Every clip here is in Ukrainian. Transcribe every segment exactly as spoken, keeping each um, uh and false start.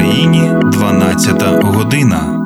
Україні дванадцята година.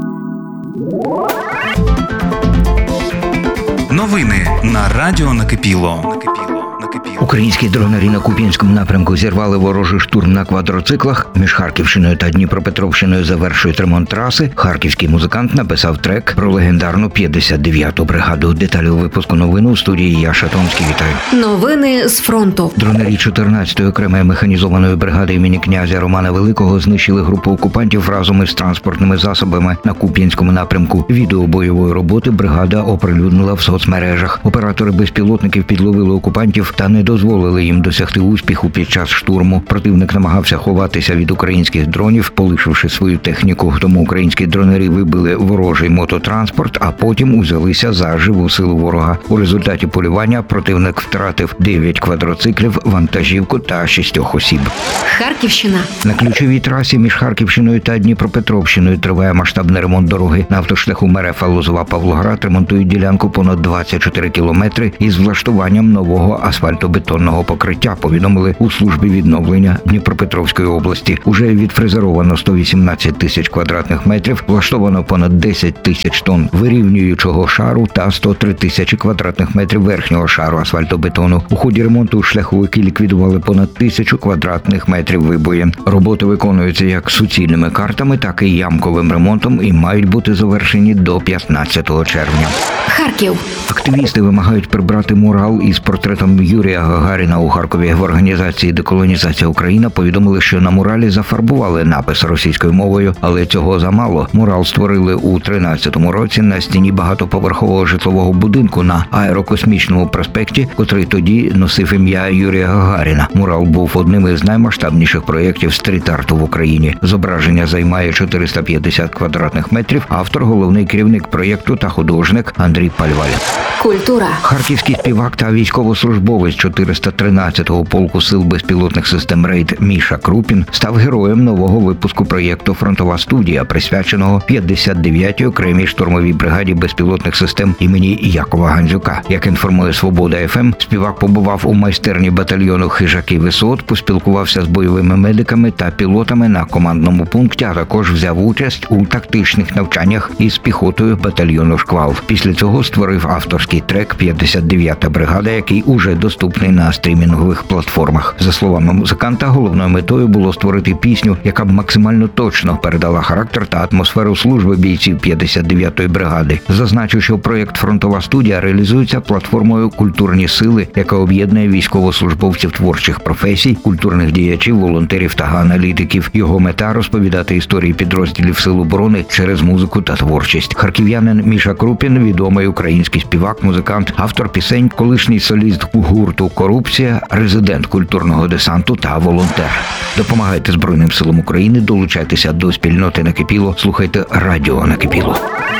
Новини на Радіо Накипіло. Українські дронарі на Куп'янському напрямку зірвали ворожий штурм на квадроциклах. Між Харківщиною та Дніпропетровщиною завершують ремонт траси. Харківський музикант написав трек про легендарну п'ятдесят дев'яту бригаду. Деталі у випуску новин у студії я, Шатонський, вітаю. Новини з фронту. Дронарі чотирнадцятої окремої механізованої бригади імені князя Романа Великого знищили групу окупантів разом із транспортними засобами на Куп'янському напрямку. Відео бойової роботи бригада оприлюднила в соцмережах. Оператори безпілотників підловили окупантів та не дозволили їм досягти успіху під час штурму. Противник намагався ховатися від українських дронів, полишивши свою техніку. Тому українські дронарі вибили ворожий мототранспорт, а потім узялися за живу силу ворога. У результаті полювання противник втратив дев'ять квадроциклів, вантажівку та шістьох осіб. Харківщина. На ключовій трасі між Харківщиною та Дніпропетровщиною триває масштабний ремонт дороги. На автошляху Мерефа Лозова-Павлоград ремонтують ділянку понад двадцять чотири кілометри із влаштуванням нового асфальтобетонного покриття, повідомили у службі відновлення Дніпропетровської області. Уже відфрезеровано сто вісімнадцять тисяч квадратних метрів, влаштовано понад десять тисяч тонн вирівнюючого шару та сто три тисячі квадратних метрів верхнього шару асфальтобетону. У ході ремонту шляховики ліквідували понад тисячу квадратних метрів вибоїн. Роботи виконуються як суцільними картами, так і ямковим ремонтом і мають бути завершені до п'ятнадцятого червня. Харків. Активісти вимагають прибрати мурал із портретом Юрія Гагаріна у Харкові. В організації «Деколонізація Україна» повідомили, що на муралі зафарбували напис російською мовою, але цього замало. Мурал створили у тринадцятому році на стіні багатоповерхового житлового будинку на Аерокосмічному проспекті, котрий тоді носив ім'я Юрія Гагаріна. Мурал був одним із наймасштабніших проєктів стріт-арту в Україні. Зображення займає чотириста п'ятдесят квадратних метрів. Автор – головний керівник проєкту та художник Андрій Пальваль. Культура. Харківський співак та військовослужбовець чотириста тринадцятого полку сил безпілотних систем «Рейд» Міша Крупін став героєм нового випуску проєкту «Фронтова студія», присвяченого п'ятдесят дев'ятій окремій штурмовій бригаді безпілотних систем імені Якова Гандзюка. Як інформує «Свобода-ФМ», співак побував у майстерні батальйону «Хижаки висот», поспілкувався з бойовими медиками та пілотами на командному пункті, а також взяв участь у тактичних навчаннях із піхотою батальйону «Шквал». Після цього створив авторський трек «п'ятдесят дев'ята бригада», який уже доступний на стрімінгових платформах. За словами музиканта, головною метою було створити пісню, яка б максимально точно передала характер та атмосферу служби бійців п'ятдесят дев'ятої бригади. Зазначу, що проєкт «Фронтова студія» реалізується платформою «Культурні сили», яка об'єднує військовослужбовців творчих професій, культурних діячів, волонтерів та аналітиків. Його мета – розповідати історії підрозділів Сил оборони через музику та творчість. Харків'янин Міша Крупін – відомий український співак, музикант, автор пісень, колишній соліст гурту «Корупція», резидент культурного десанту та волонтер. Допомагайте Збройним силам України, долучайтеся до спільноти Накипіло, слухайте Радіо Накипіло.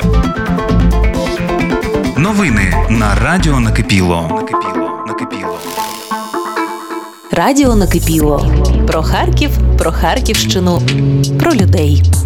Новини на Радіо Накипіло. Накипіло. Радіо Накипіло. Про Харків, про Харківщину, про людей.